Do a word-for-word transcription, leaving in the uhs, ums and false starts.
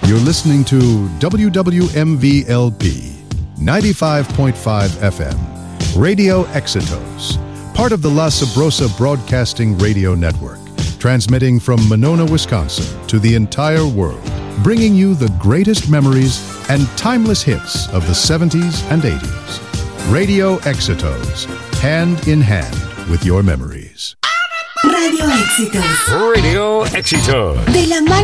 You're listening to W W M V L P ninety-five point five F M, Radio Exitos, part of the La Sabrosa Broadcasting Radio Network, transmitting from Monona, Wisconsin to the entire world, bringing you the greatest memories and timeless hits of the seventies and eighties. Radio Exitos, hand in hand with your memories. Radio Éxitos. Radio Éxitos. De la mano